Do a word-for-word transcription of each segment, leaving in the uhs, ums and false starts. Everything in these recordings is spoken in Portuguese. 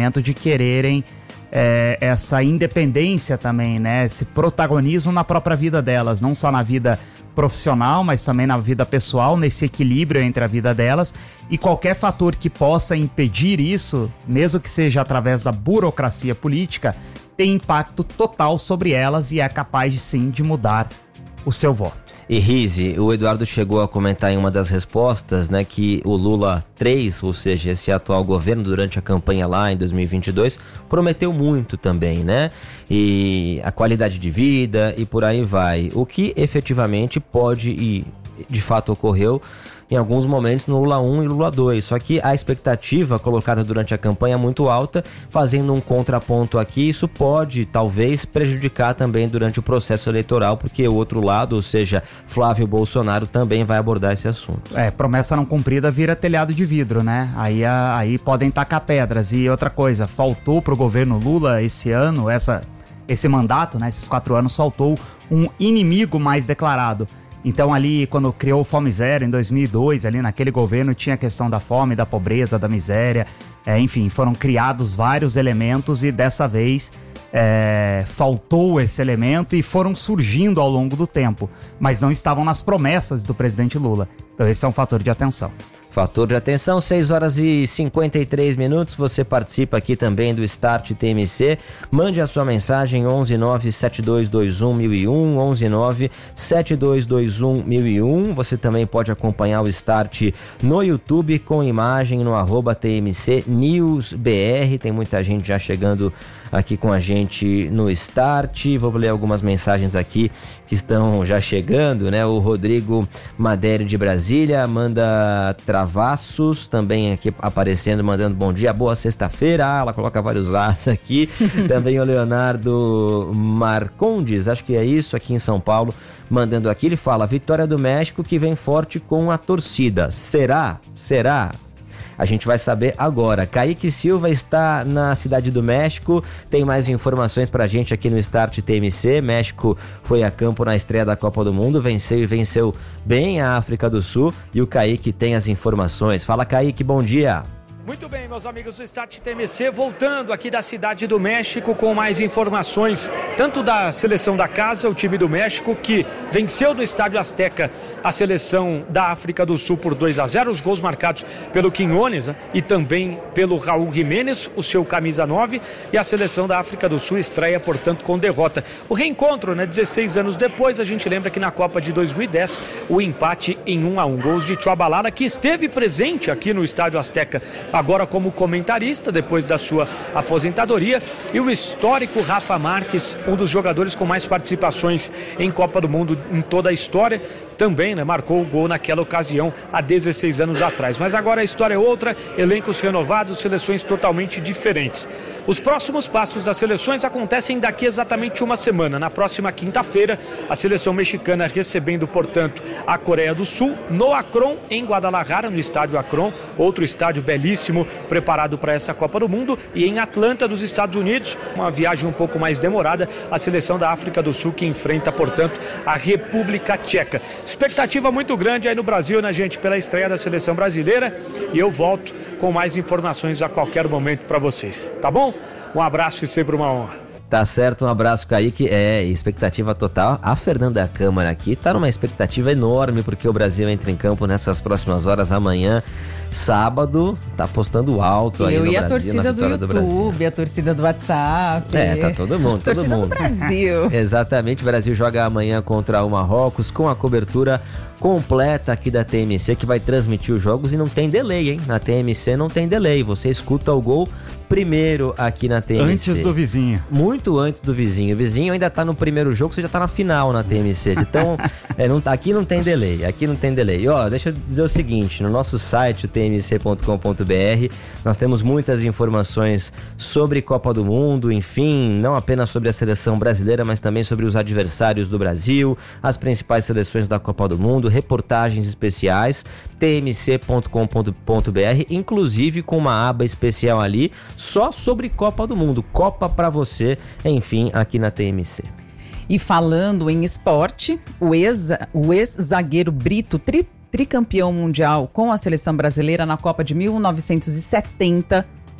sentimento de quererem é, essa independência também, né? Esse protagonismo na própria vida delas, não só na vida profissional, mas também na vida pessoal, nesse equilíbrio entre a vida delas, e qualquer fator que possa impedir isso, mesmo que seja através da burocracia política, tem impacto total sobre elas e é capaz de, sim, de mudar o seu voto. E Rizzi, o Eduardo chegou a comentar em uma das respostas, né, que o Lula três, ou seja, esse atual governo durante a campanha lá em dois mil e vinte e dois, prometeu muito também, né? E a qualidade de vida e por aí vai. O que efetivamente pode e de fato ocorreu em alguns momentos no Lula um e Lula dois, só que a expectativa colocada durante a campanha é muito alta, fazendo um contraponto aqui, isso pode talvez prejudicar também durante o processo eleitoral, porque o outro lado, ou seja, Flávio Bolsonaro, também vai abordar esse assunto. É, promessa não cumprida vira telhado de vidro, né? Aí, a, aí podem tacar pedras. E outra coisa, faltou pro governo Lula esse ano, essa, esse mandato, né? Esses quatro anos, faltou um inimigo mais declarado. Então ali, quando criou o Fome Zero em dois mil e dois, ali naquele governo tinha a questão da fome, da pobreza, da miséria, é, enfim, foram criados vários elementos e dessa vez é, faltou esse elemento e foram surgindo ao longo do tempo, mas não estavam nas promessas do presidente Lula. Então esse é um fator de atenção. Fator de atenção, seis horas e cinquenta e três minutos, você participa aqui também do Start T M C, mande a sua mensagem onze nove sete dois dois um mil e um, onze nove sete dois dois um mil e um, você também pode acompanhar o Start no YouTube com imagem no arroba T M C News B R, tem muita gente já chegando aqui com a gente no Start, vou ler algumas mensagens aqui que estão já chegando, né? O Rodrigo Maderi de Brasília manda travassos, também aqui aparecendo, mandando bom dia, boa sexta-feira, ah, ela coloca vários as aqui, também o Leonardo Marcondes, acho que é isso, aqui em São Paulo, mandando aqui, ele fala, vitória do México que vem forte com a torcida, será? Será? A gente vai saber agora. Kaique Silva está na Cidade do México, tem mais informações pra gente aqui no Start T M C. México foi a campo na estreia da Copa do Mundo, venceu e venceu bem a África do Sul e o Kaique tem as informações. Fala, Kaique, bom dia. Muito bem, meus amigos do Start T M C, voltando aqui da Cidade do México com mais informações, tanto da seleção da casa, o time do México, que venceu no Estádio Azteca a seleção da África do Sul por dois a zero, os gols marcados pelo Quinones, né, e também pelo Raul Jiménez, o seu camisa nove, e a seleção da África do Sul estreia, portanto, com derrota. O reencontro, né, dezesseis anos depois, a gente lembra que na Copa de dois mil e dez, o empate em um a um, gols de Tchabalala, que esteve presente aqui no Estádio Azteca, agora como comentarista, depois da sua aposentadoria, e o histórico Rafa Marques, um dos jogadores com mais participações em Copa do Mundo em toda a história, também, né, marcou o gol naquela ocasião há dezesseis anos atrás. Mas agora a história é outra, elencos renovados, seleções totalmente diferentes. Os próximos passos das seleções acontecem daqui exatamente uma semana. Na próxima quinta-feira, a seleção mexicana recebendo, portanto, a Coreia do Sul no Akron, em Guadalajara, no estádio Akron, outro estádio belíssimo preparado para essa Copa do Mundo, e em Atlanta, dos Estados Unidos, uma viagem um pouco mais demorada, a seleção da África do Sul que enfrenta, portanto, a República Tcheca. Expectativa muito grande aí no Brasil, né, gente, pela estreia da seleção brasileira, e eu volto com mais informações a qualquer momento para vocês, tá bom? Um abraço e sempre uma honra. Tá certo, um abraço, Kaique. É, expectativa total. A Fernanda Câmara aqui tá numa expectativa enorme, porque o Brasil entra em campo nessas próximas horas, amanhã, sábado, tá apostando alto aí no Brasil, a torcida do YouTube, a torcida do WhatsApp. É, tá todo mundo, todo torcida mundo. do Brasil. Exatamente, o Brasil joga amanhã contra o Marrocos, com a cobertura completa aqui da T M C, que vai transmitir os jogos, e não tem delay, hein? Na T M C não tem delay, você escuta o gol primeiro aqui na T M C. Antes do vizinho. Muito antes do vizinho. O vizinho ainda tá no primeiro jogo, você já tá na final na T M C. Então, é, não, aqui não tem delay, aqui não tem delay. E, ó, deixa eu dizer o seguinte, no nosso site, t m c ponto com ponto b r, nós temos muitas informações sobre Copa do Mundo, enfim, não apenas sobre a seleção brasileira, mas também sobre os adversários do Brasil, as principais seleções da Copa do Mundo, reportagens especiais, t m c ponto com ponto b r, inclusive com uma aba especial ali, só sobre Copa do Mundo, Copa pra você, enfim, aqui na T M C. E falando em esporte, o ex, o ex-zagueiro Brito, tri, tricampeão mundial com a seleção brasileira na Copa de mil novecentos e setenta,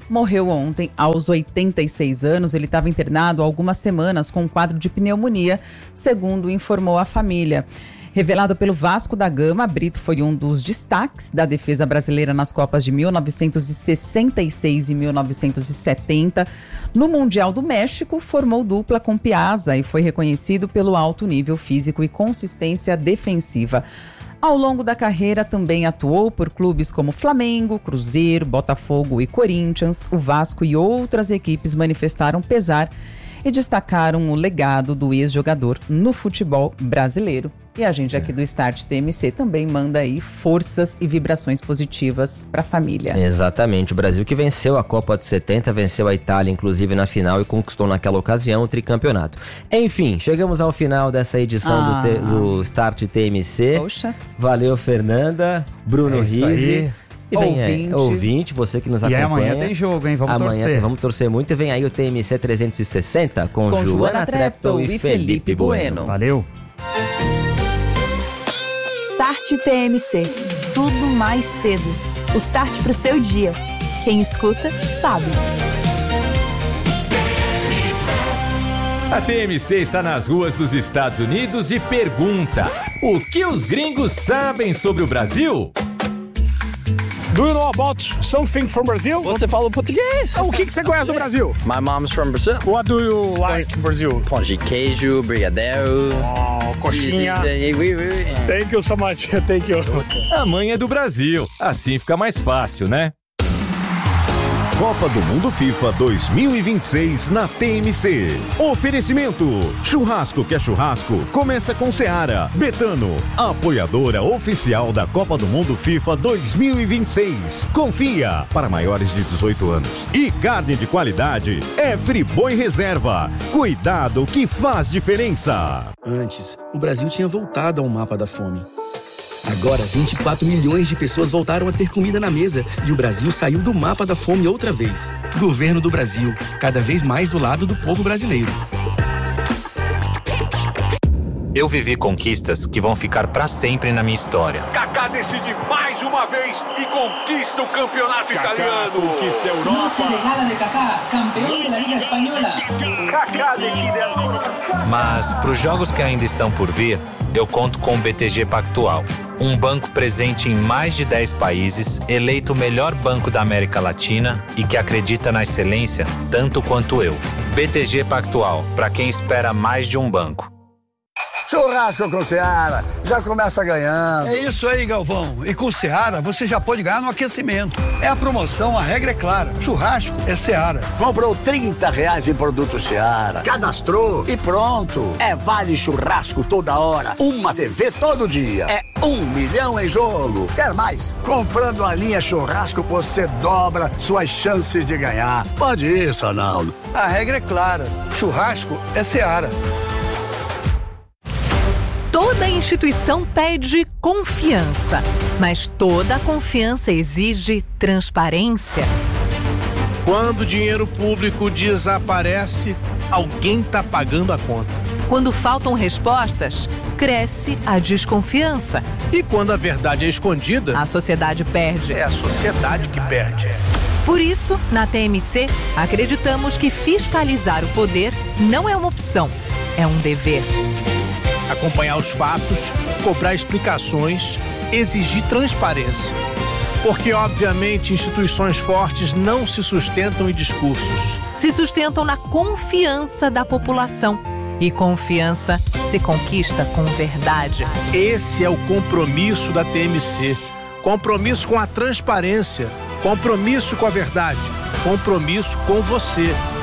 morreu ontem aos oitenta e seis anos. Ele estava internado há algumas semanas com um quadro de pneumonia, segundo informou a família. Revelado pelo Vasco da Gama, Brito foi um dos destaques da defesa brasileira nas Copas de mil novecentos e sessenta e seis e mil novecentos e setenta. No Mundial do México, formou dupla com Piazza e foi reconhecido pelo alto nível físico e consistência defensiva. Ao longo da carreira, também atuou por clubes como Flamengo, Cruzeiro, Botafogo e Corinthians. O Vasco e outras equipes manifestaram pesar e destacaram o legado do ex-jogador no futebol brasileiro. E a gente aqui do Start T M C também manda aí forças e vibrações positivas para a família. Exatamente, o Brasil que venceu a Copa de setenta, venceu a Itália inclusive na final e conquistou naquela ocasião o tricampeonato. Enfim, chegamos ao final dessa edição ah. do, te, do Start T M C. Poxa. Valeu, Fernanda, Bruno é Rizzi. E vem ouvinte. aí, ouvinte, você que nos acompanha. E amanhã tem jogo, hein? Vamos amanhã torcer. Vamos torcer muito. E vem aí o T M C trezentos e sessenta com, com Joana, Joana Treptow e Felipe Bueno. Valeu. Start T M C. Tudo mais cedo. O start pro seu dia. Quem escuta, sabe. A T M C está nas ruas dos Estados Unidos e pergunta: o que os gringos sabem sobre o Brasil? Do you know about something from Brazil? Você fala português? O que, que você conhece do Brasil? My mom's from Brazil. What do you like in Brazil? Pão de queijo, brigadeiro. Oh, coxinha. Thank you so much. Thank you. A mãe é do Brasil. Assim fica mais fácil, né? Copa do Mundo FIFA dois mil e vinte e seis na T M C. Oferecimento: churrasco que é churrasco, começa com Seara. Betano, apoiadora oficial da Copa do Mundo FIFA dois mil e vinte e seis. Confia, para maiores de dezoito anos. E carne de qualidade é Friboi Reserva. Cuidado que faz diferença. Antes, o Brasil tinha voltado ao mapa da fome. Agora, vinte e quatro milhões de pessoas voltaram a ter comida na mesa e o Brasil saiu do mapa da fome outra vez. Governo do Brasil, cada vez mais do lado do povo brasileiro. Eu vivi conquistas que vão ficar pra sempre na minha história. Kaká decide mais uma vez e conquista o campeonato Kaká italiano. Conquista a Europa. Noche de gala de Kaká, campeão da Liga Espanhola. Kaká decide a Europa. Mas pros jogos que ainda estão por vir, eu conto com o B T G Pactual. Um banco presente em mais de dez países, eleito o melhor banco da América Latina e que acredita na excelência tanto quanto eu. B T G Pactual, para quem espera mais de um banco. Churrasco com Seara, já começa ganhando. É isso aí, Galvão. E com Seara, você já pode ganhar no aquecimento. É a promoção, a regra é clara. Churrasco é Seara. Comprou trinta reais em produto Seara, cadastrou e pronto. É vale churrasco toda hora, uma T V todo dia. É um milhão em jogo. Quer mais? Comprando a linha churrasco, você dobra suas chances de ganhar. Pode ir, Sonaldo. A regra é clara. Churrasco é Seara. Toda instituição pede confiança, mas toda confiança exige transparência. Quando o dinheiro público desaparece, alguém está pagando a conta. Quando faltam respostas, cresce a desconfiança. E quando a verdade é escondida, a sociedade perde. É a sociedade que perde. Por isso, na T M C, acreditamos que fiscalizar o poder não é uma opção, é um dever. Acompanhar os fatos, cobrar explicações, exigir transparência. Porque, obviamente, instituições fortes não se sustentam em discursos. Se sustentam na confiança da população. E confiança se conquista com verdade. Esse é o compromisso da T M C. Compromisso com a transparência. Compromisso com a verdade. Compromisso com você.